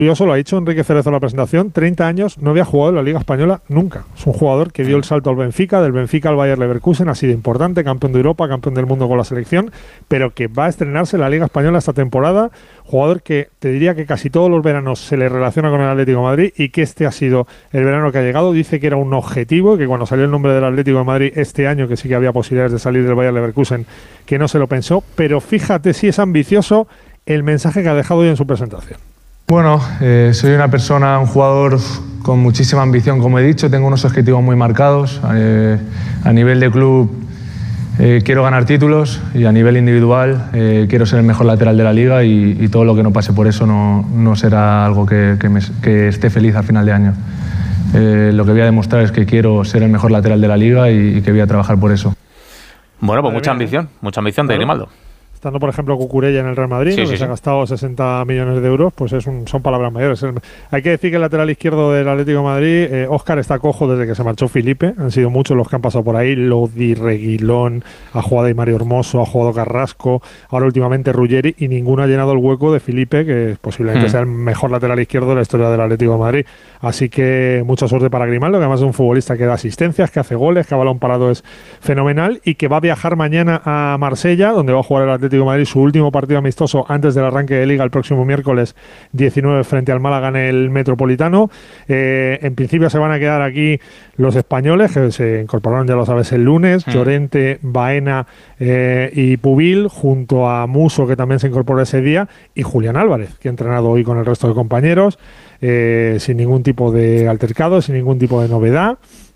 curioso, lo ha dicho Enrique Cerezo en la presentación, 30 años, no había jugado en la Liga Española nunca. Es un jugador que dio el salto al Benfica, del Benfica al Bayer Leverkusen, ha sido importante, campeón de Europa, campeón del mundo con la selección, pero que va a estrenarse en la Liga Española esta temporada. Jugador que te diría que casi todos los veranos se le relaciona con el Atlético de Madrid y que este ha sido el verano que ha llegado. Dice que era un objetivo, que cuando salió el nombre del Atlético de Madrid este año, que sí que había posibilidades de salir del Bayer Leverkusen, que no se lo pensó, pero fíjate si es ambicioso el mensaje que ha dejado hoy en su presentación. Bueno, soy una persona, un jugador con muchísima ambición, como he dicho, tengo unos objetivos muy marcados. A nivel de club quiero ganar títulos y a nivel individual quiero ser el mejor lateral de la liga y todo lo que no pase por eso no será algo que esté feliz al final de año. Lo que voy a demostrar es que quiero ser el mejor lateral de la liga y que voy a trabajar por eso. Bueno, pues mucha ambición de Grimaldo. Estando, por ejemplo, Cucurella en el Real Madrid, que se ha gastado 60 millones de euros, pues son palabras mayores. Hay que decir que el lateral izquierdo del Atlético de Madrid, Óscar, está cojo desde que se marchó Filipe. Han sido muchos los que han pasado por ahí. Lodi, Reguilón, ha jugado ahí Mario Hermoso, ha jugado Carrasco, ahora últimamente Ruggeri, y ninguno ha llenado el hueco de Filipe, que posiblemente sea el mejor lateral izquierdo de la historia del Atlético de Madrid. Así que mucha suerte para Grimaldo, que además es un futbolista que da asistencias, que hace goles, que a balón parado es fenomenal y que va a viajar mañana a Marsella, donde va a jugar el Atlético de Madrid su último partido amistoso antes del arranque de Liga el próximo miércoles 19 frente al Málaga en el Metropolitano. En principio se van a quedar aquí los españoles, que se incorporaron, ya lo sabes, el lunes, Llorente, Baena y Pubil, junto a Muso, que también se incorporó ese día, y Julián Álvarez, que ha entrenado hoy con el resto de compañeros, sin ningún tipo de altercado, sin ningún tipo de novedad.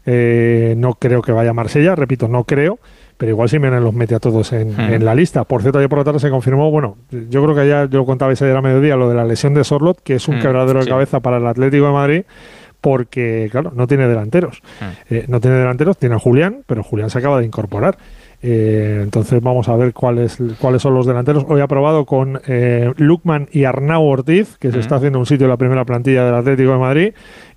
No creo que vaya a Marsella, repito, no creo, pero igual Simeone los mete a todos en la lista. Por cierto, ayer por la tarde se confirmó, bueno, yo creo que ya yo lo contabais ayer a mediodía, lo de la lesión de Sorloth, que es un quebradero de cabeza para el Atlético de Madrid, porque, claro, no tiene delanteros. No tiene delanteros, tiene a Julián, pero Julián se acaba de incorporar. Entonces vamos a ver cuáles son los delanteros. Hoy ha probado con Lukman y Arnau Ortiz, que se está haciendo un sitio en la primera plantilla del Atlético de Madrid,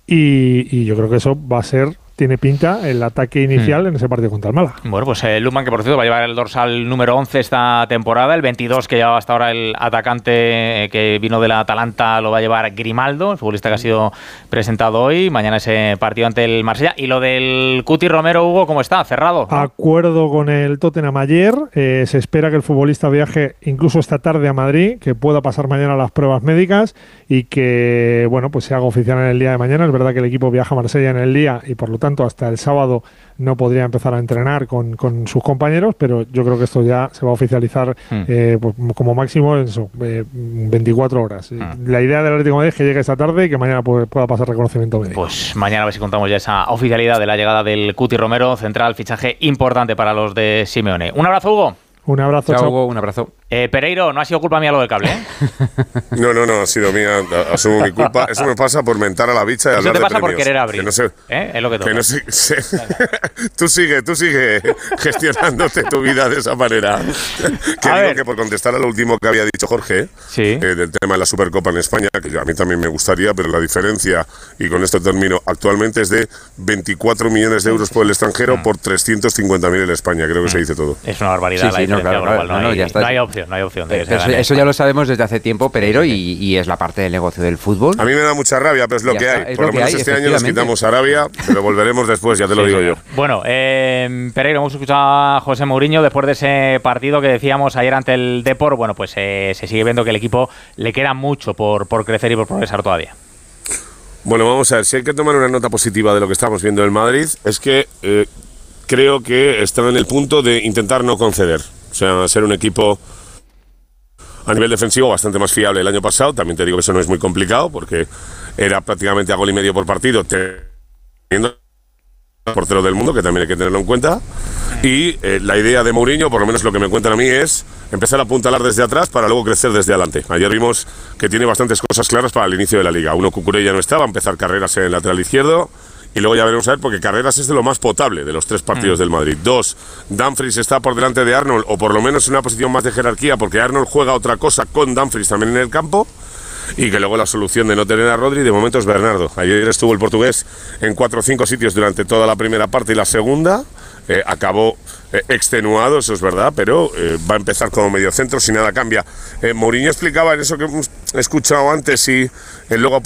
y yo creo que eso va a ser... tiene pinta el ataque inicial en ese partido contra el Málaga. Bueno, pues Lukman, que por cierto va a llevar el dorsal número 11 esta temporada, el 22 que llevaba hasta ahora el atacante que vino del Atalanta lo va a llevar Grimaldo, el futbolista que ha sido presentado hoy. Mañana ese partido ante el Marsella. Y lo del Cuti Romero, Hugo, ¿cómo está? ¿Cerrado? Acuerdo con el Tottenham ayer. Se espera que el futbolista viaje incluso esta tarde a Madrid, que pueda pasar mañana las pruebas médicas y que, bueno, pues se haga oficial en el día de mañana. Es verdad que el equipo viaja a Marsella en el día y por lo tanto hasta el sábado no podría empezar a entrenar con sus compañeros, pero yo creo que esto ya se va a oficializar pues, como máximo en 24 horas. La idea del Atlético de Madrid es que llegue esta tarde y que mañana pueda pasar reconocimiento médico. Pues mañana a ver si contamos ya esa oficialidad de la llegada del Cuti Romero, central, fichaje importante para los de Simeone. Un abrazo, Hugo. Un abrazo, chao, Hugo, un abrazo. Pereiro, no ha sido culpa mía lo del cable, ¿eh? No, ha sido mía, asumo mi culpa. Eso me pasa por mentar a la bicha y hablar de premios. Eso te pasa por querer abrir, que no sé, es lo que toca. Que no sé, tú sigue gestionándote tu vida de esa manera. Que digo que por contestar a lo último que había dicho Jorge, del tema de la Supercopa en España, que a mí también me gustaría, pero la diferencia, y con esto termino, actualmente es de 24 millones de euros por el extranjero por 350.000 en España. Creo que se dice todo. Es una barbaridad la diferencia global. No hay opción. Eso ya lo sabemos desde hace tiempo, Pereiro, y es la parte del negocio del fútbol. A mí me da mucha rabia, pero es lo que hay. Por lo menos este año nos quitamos Arabia, pero volveremos después, ya te lo digo yo. Bueno, Pereiro, hemos escuchado a José Mourinho después de ese partido que decíamos ayer ante el Depor. Bueno, pues se sigue viendo que el equipo le queda mucho por crecer y por progresar todavía. Bueno, vamos a ver, si hay que tomar una nota positiva de lo que estamos viendo en Madrid, es que creo que está en el punto de intentar no conceder. O sea, ser un equipo a nivel defensivo bastante más fiable el año pasado. También te digo que eso no es muy complicado porque era prácticamente a gol y medio por partido, teniendo el portero del mundo, que también hay que tenerlo en cuenta. Y la idea de Mourinho, por lo menos lo que me cuentan a mí, es empezar a apuntalar desde atrás para luego crecer desde adelante. Ayer vimos que tiene bastantes cosas claras para el inicio de la Liga. Uno, Cucurella no estaba, empezar carreras en el lateral izquierdo. Y luego ya veremos a ver, porque Carreras es de lo más potable de los tres partidos del Madrid. 2, Dumfries está por delante de Arnold, o por lo menos en una posición más de jerarquía, porque Arnold juega otra cosa con Dumfries también en el campo. Y que luego la solución de no tener a Rodri de momento es Bernardo. Ayer estuvo el portugués en 4 o 5 sitios durante toda la primera parte y la segunda. Acabó extenuado, eso es verdad, pero va a empezar como mediocentro si nada cambia. Mourinho explicaba en eso que hemos escuchado antes y luego